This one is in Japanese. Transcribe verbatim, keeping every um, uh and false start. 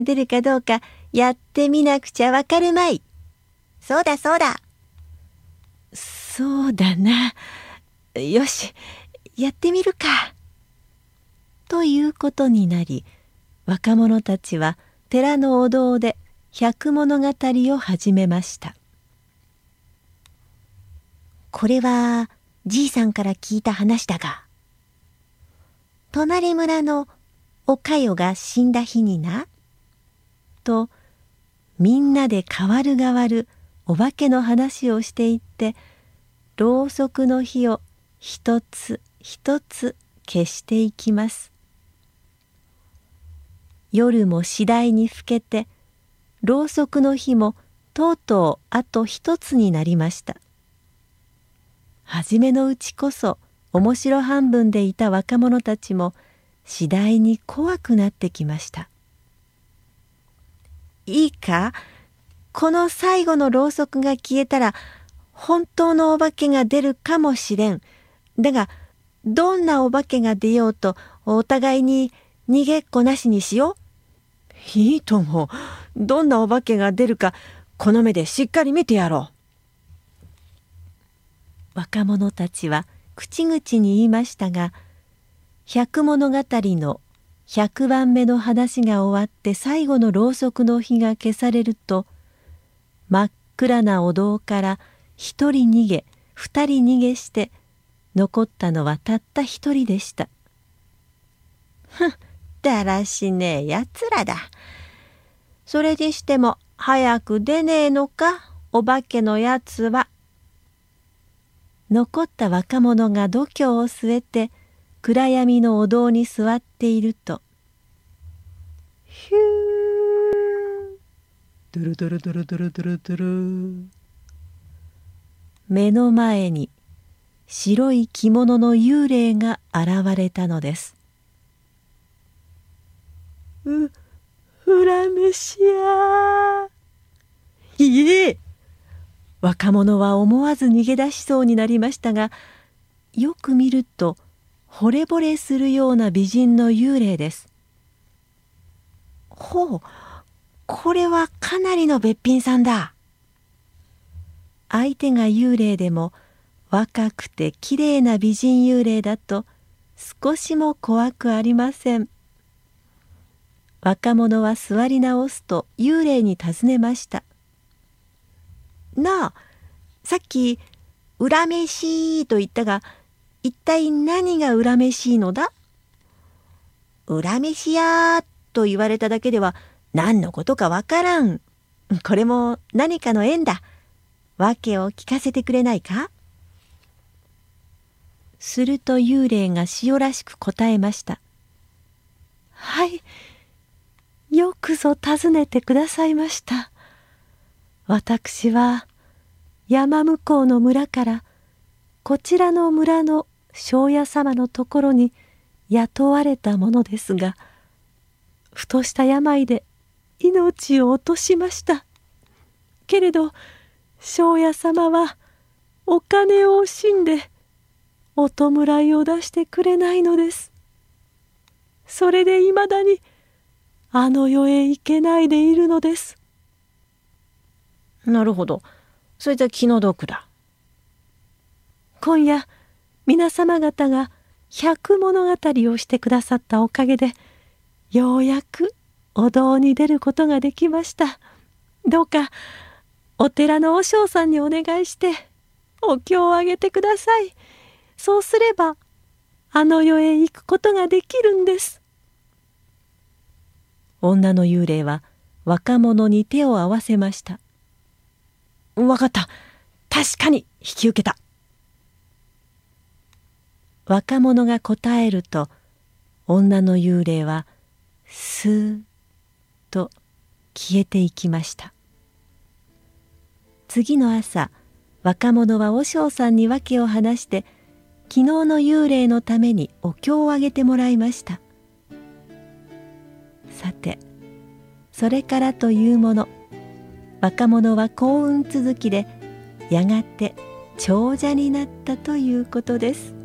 出るかどうかやってみなくちゃわかるまい。 そうだそうだ。 そうだな。よし、やってみるか。ということになり、若者たちは寺のお堂で百物語を始めました。 これはじいさんから聞いた話だが、隣村のおかよが死んだ日にな、 とみんなで代わる代わるお化けの話をしていって、ろうそくの火を一つ一つ消していきます。夜も次第に更けて、ろうそくの火もとうとうあと一つになりました。はじめのうちこそ面白半分でいた若者たちも次第に怖くなってきました。いいか、この最後のろうそくが消えたら本当のお化けが出るかもしれん。だがどんなお化けが出ようとお互いに逃げっこなしにしよう。いいとも。どんなお化けが出るかこの目でしっかり見てやろう。若者たちは口々に言いましたが、百物語の百番目の話が終わって最後のろうそくの火が消されると、真っ暗なお堂から一人逃げ二人逃げして残ったのはたった一人でした。 ふん、だらしねえやつらだ。それにしても早く出ねえのか、お化けのやつは。 残った若者が度胸を据えて暗闇のお堂に座っていると、 ヒュー、ドゥルドゥルドゥルドゥルドゥルドゥル、 目の前に白い着物の幽霊が現れたのです。 う、恨めしや。 いえ、若者は思わず逃げ出しそうになりましたが、よく見ると惚れ惚れするような美人の幽霊です。 ほう、これはかなりのべっぴんさんだ。 相手が幽霊でも若くてきれいな美人幽霊だと少しも怖くありません。若者は座り直すと幽霊に尋ねました。 なあ、さっき恨めしいと言ったが、一体何が恨めしいのだ？恨めしやと言われただけでは何のことかわからん。これも何かの縁だ。わけを聞かせてくれないか？ すると幽霊がしおらしく答えました。 はい、よくぞ尋ねてくださいました。私は山向こうの村からこちらの村の庄屋様のところに雇われたものですが、ふとした病で命を落としました。けれど庄屋様はお金を惜しんでお弔いを出してくれないのです。それでいまだにあの世へ行けないでいるのです。 なるほど。それじゃ気の毒だ。 今夜皆様方が百物語をしてくださったおかげで、ようやくお堂に出ることができました。どうかお寺の和尚さんにお願いしてお経をあげてください。そうすればあの世へ行くことができるんです。 女の幽霊は若者に手を合わせました。わかった。確かに引き受けた。若者が答えると、女の幽霊はスーッと消えていきました。次の朝、若者は和尚さんに訳を話して、昨日の幽霊のためにお経をあげてもらいました。さて、それからというもの、若者は幸運続きでやがて長者になったということです。